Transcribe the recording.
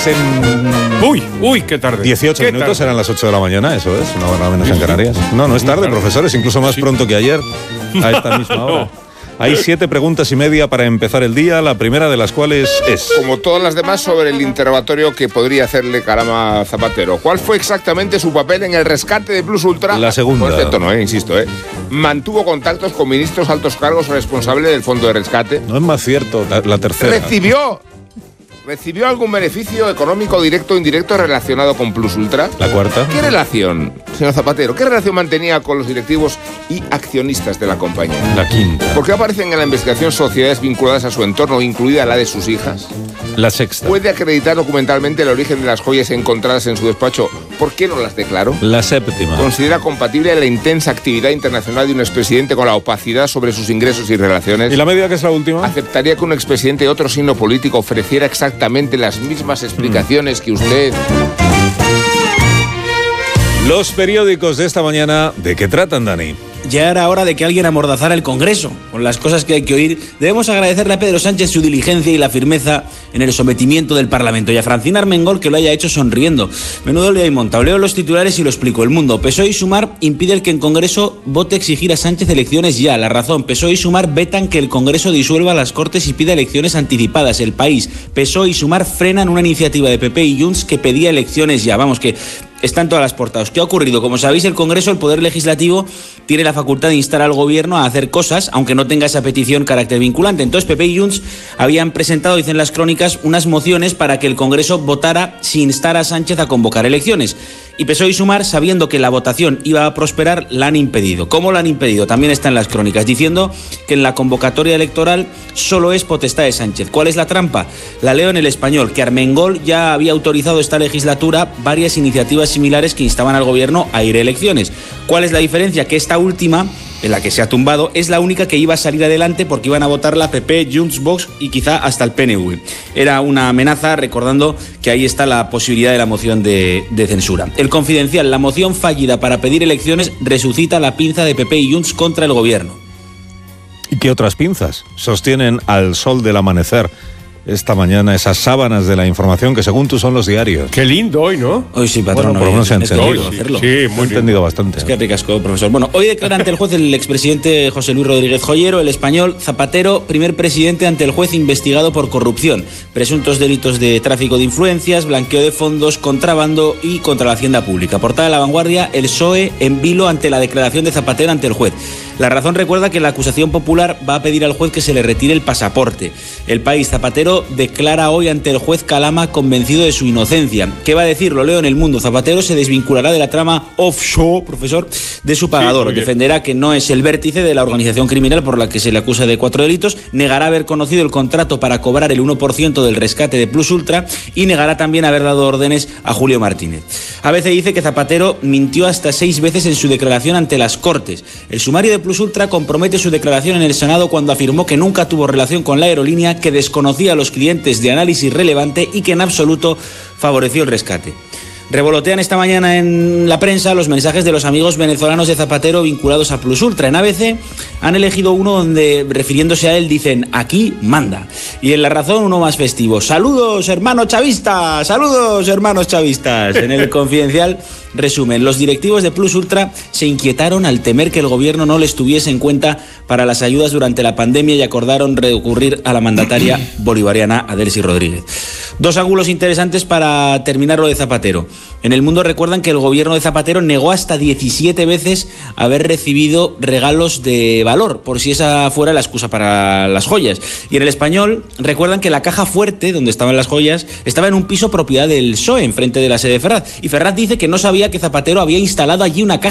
Pues en... Uy, qué tarde. 18 minutos serán las 8 de la mañana, eso es, una hora menos en Canarias. No es tarde, profesores, incluso más pronto que ayer, a esta misma hora. Hay 7 preguntas y media para empezar el día, la primera de las cuales es... Como todas las demás, sobre el interrogatorio que podría hacerle Carama Zapatero. ¿Cuál fue exactamente su papel en el rescate de Plus Ultra? La segunda. Con este tono, insisto. Mantuvo contactos con ministros, altos cargos responsables del fondo de rescate. No es más cierto, la tercera. ¿Recibió algún beneficio económico directo o indirecto relacionado con Plus Ultra? La cuarta. ¿Qué relación, señor Zapatero, qué relación mantenía con los directivos y accionistas de la compañía? La quinta. ¿Por qué aparecen en la investigación sociedades vinculadas a su entorno, incluida la de sus hijas? La sexta. ¿Puede acreditar documentalmente el origen de las joyas encontradas en su despacho? ¿Por qué no las declaró? La séptima. ¿Considera compatible la intensa actividad internacional de un expresidente con la opacidad sobre sus ingresos y relaciones? ¿Y la media, que es la última? ¿Aceptaría que un expresidente de otro signo político ofreciera exactamente las mismas explicaciones que usted? Los periódicos de esta mañana, ¿de qué tratan, Dani? Ya era hora de que alguien amordazara el Congreso con las cosas que hay que oír. Debemos agradecerle a Pedro Sánchez su diligencia y la firmeza en el sometimiento del Parlamento, y a Francina Armengol, que lo haya hecho sonriendo. Menudo le hay montado. Leo los titulares y lo explico. El Mundo: PSOE y Sumar impiden que el Congreso vote exigir a Sánchez elecciones ya. La Razón: PSOE y Sumar vetan que el Congreso disuelva las Cortes y pida elecciones anticipadas. El País: PSOE y Sumar frenan una iniciativa de PP y Junts que pedía elecciones ya. Vamos, que están todas las portadas. ¿Qué ha ocurrido? Como sabéis, el Congreso, el Poder Legislativo, tiene la facultad de instar al Gobierno a hacer cosas, aunque no tenga esa petición carácter vinculante. Entonces, PP y Junts habían presentado, dicen las crónicas, unas mociones para que el Congreso votara si instara a Sánchez a convocar elecciones. Y PSOE y Sumar, sabiendo que la votación iba a prosperar, la han impedido. ¿Cómo la han impedido? También está en las crónicas, diciendo que en la convocatoria electoral solo es potestad de Sánchez. ¿Cuál es la trampa? La leo en El Español, que Armengol ya había autorizado esta legislatura varias iniciativas similares que instaban al Gobierno a ir a elecciones. ¿Cuál es la diferencia? Que esta última, en la que se ha tumbado, es la única que iba a salir adelante porque iban a votar la PP, Junts, Vox y quizá hasta el PNV. Era una amenaza, recordando que ahí está la posibilidad de la moción de censura. El Confidencial: la moción fallida para pedir elecciones resucita la pinza de PP y Junts contra el Gobierno. ¿Y qué otras pinzas sostienen al sol del amanecer esta mañana esas sábanas de la información que, según tú, son los diarios? Qué lindo hoy, ¿no? Hoy sí, patrón. Bueno, por lo menos se ha entendido. Sí, muy entendido bastante. Es que ricasco, profesor. Bueno, hoy declara ante el juez el expresidente José Luis Rodríguez Joyero. El Español: Zapatero, primer presidente ante el juez investigado por corrupción, presuntos delitos de tráfico de influencias, blanqueo de fondos, contrabando y contra la hacienda pública. Portada de La Vanguardia: el PSOE en vilo ante la declaración de Zapatero ante el juez. La Razón recuerda que la acusación popular va a pedir al juez que se le retire el pasaporte. El País: Zapatero declara hoy ante el juez Calama convencido de su inocencia. ¿Qué va a decir? Lo leo en El Mundo: Zapatero se desvinculará de la trama offshore, profesor, de su pagador. Sí, defenderá que no es el vértice de la organización criminal por la que se le acusa de 4 delitos, negará haber conocido el contrato para cobrar el 1% del rescate de Plus Ultra y negará también haber dado órdenes a Julio Martínez. ABC dice que Zapatero mintió hasta 6 veces en su declaración ante las Cortes. El sumario de Plus Ultra compromete su declaración en el Senado cuando afirmó que nunca tuvo relación con la aerolínea, que desconocía a los clientes de análisis relevante y que en absoluto favoreció el rescate. Revolotean esta mañana en la prensa los mensajes de los amigos venezolanos de Zapatero vinculados a Plus Ultra. En ABC han elegido uno donde, refiriéndose a él, dicen: aquí manda. Y en La Razón, uno más festivo: saludos, hermanos chavistas, saludos, hermanos chavistas. En El Confidencial resumen: los directivos de Plus Ultra se inquietaron al temer que el Gobierno no les tuviese en cuenta para las ayudas durante la pandemia y acordaron recurrir a la mandataria bolivariana Adelcy Rodríguez. 2 ángulos interesantes para terminar lo de Zapatero. En El Mundo recuerdan que el Gobierno de Zapatero negó hasta 17 veces haber recibido regalos de valor, por si esa fuera la excusa para las joyas. Y en El Español recuerdan que la caja fuerte, donde estaban las joyas, estaba en un piso propiedad del PSOE, enfrente de la sede de Ferraz. Y Ferraz dice que no sabía que Zapatero había instalado allí una caja